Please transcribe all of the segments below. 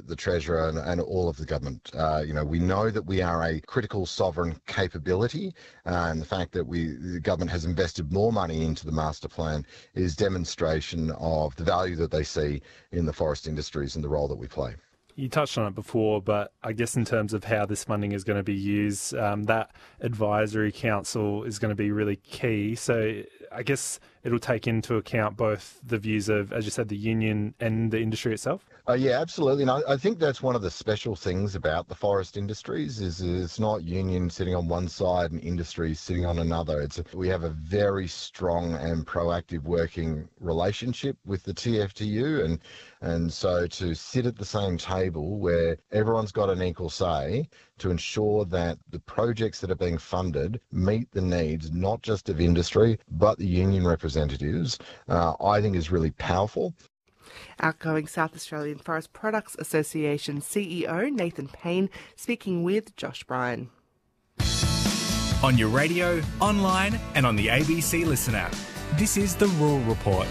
the Treasurer and all of the government. We know that we are a critical sovereign capability, and the fact that the government has invested more money into the master plan is demonstration of the value that they see in the forest industries and the role that we play. You touched on it before, but I guess in terms of how this funding is going to be used, that advisory council is going to be really key. So I guess it'll take into account both the views of, as you said, the union and the industry itself? Yeah, absolutely. And I think that's one of the special things about the forest industries is it's not union sitting on one side and industry sitting on another. We have a very strong and proactive working relationship with the TFTU. And so to sit at the same table where everyone's got an equal say to ensure that the projects that are being funded meet the needs not just of industry but the union representatives, I think is really powerful. Outgoing South Australian Forest Products Association CEO Nathan Payne speaking with Josh Bryan. On your radio, online and on the ABC Listen app. This is The Rural Report.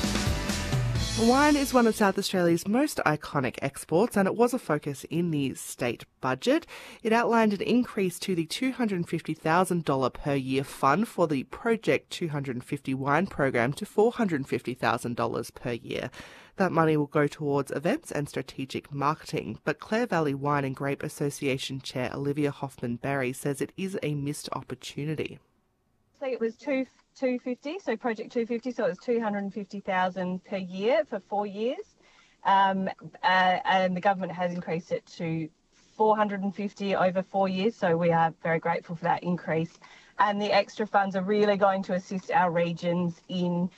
Wine is one of South Australia's most iconic exports, and it was a focus in the state budget. It outlined an increase to the $250,000 per year fund for the Project 250 wine program to $450,000 per year. That money will go towards events and strategic marketing. But Clare Valley Wine and Grape Association Chair Olivia Hoffman-Barry says it is a missed opportunity. So it was 250, so Project 250, so it was $250,000 per year for 4 years. And the government has increased it to $450 over 4 years, so we are very grateful for that increase. And the extra funds are really going to assist our regions in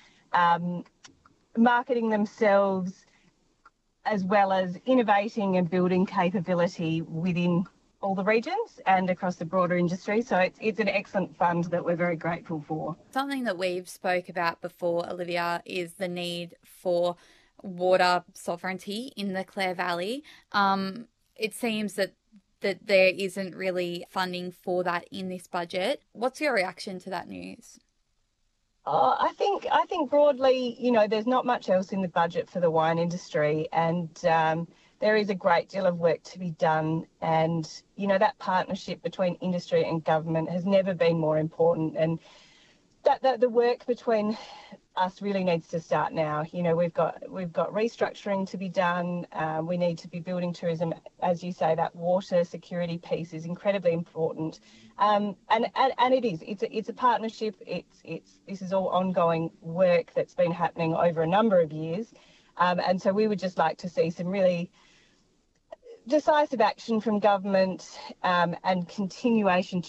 marketing themselves, as well as innovating and building capability within all the regions and across the broader industry. So it's an excellent fund that we're very grateful for. Something that we've spoke about before, Olivia, is the need for water sovereignty in the Clare Valley. It seems that there isn't really funding for that in this budget. What's your reaction to that news? I think broadly, there's not much else in the budget for the wine industry, and there is a great deal of work to be done. And, that partnership between industry and government has never been more important. And that the work between us really needs to start now. We've got restructuring to be done. We need to be building tourism. As you say, that water security piece is incredibly important. And it is. It's a partnership. This is all ongoing work that's been happening over a number of years. And so we would just like to see some really decisive action from government and continuation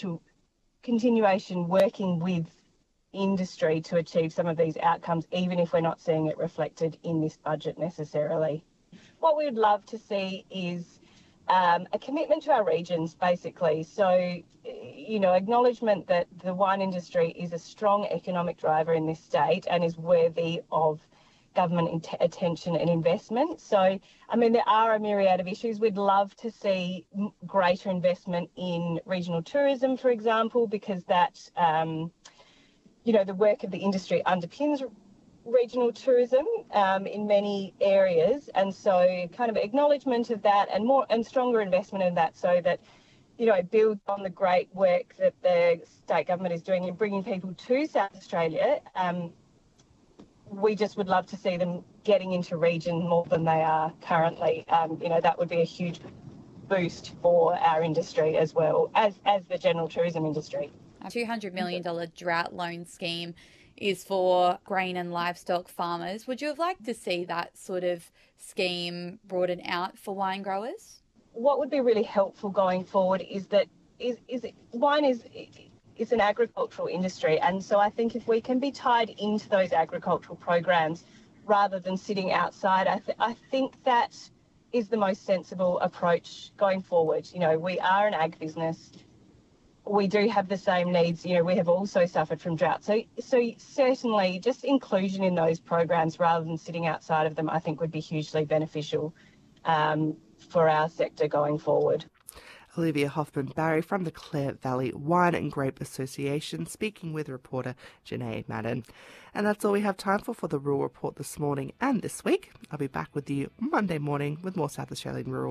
working with industry to achieve some of these outcomes, even if we're not seeing it reflected in this budget necessarily. What we would love to see is a commitment to our regions, basically. So, acknowledgement that the wine industry is a strong economic driver in this state and is worthy of government attention and investment. So, there are a myriad of issues. We'd love to see greater investment in regional tourism, for example, because that, the work of the industry underpins regional tourism in many areas. And so kind of acknowledgement of that and stronger investment in that, so that, it builds on the great work that the state government is doing in bringing people to South Australia. We just would love to see them getting into region more than they are currently. That would be a huge boost for our industry as well as the general tourism industry. A $200 million drought loan scheme is for grain and livestock farmers. Would you have liked to see that sort of scheme broadened out for wine growers? What would be really helpful going forward is that wine is an agricultural industry, and so I think if we can be tied into those agricultural programs rather than sitting outside, I think that is the most sensible approach going forward. We are an ag business. We do have the same needs. We have also suffered from drought. So certainly just inclusion in those programs rather than sitting outside of them, I think would be hugely beneficial for our sector going forward. Olivia Hoffman-Barry from the Clare Valley Wine and Grape Association speaking with reporter Janae Madden. And that's all we have time for the Rural Report this morning and this week. I'll be back with you Monday morning with more South Australian Rural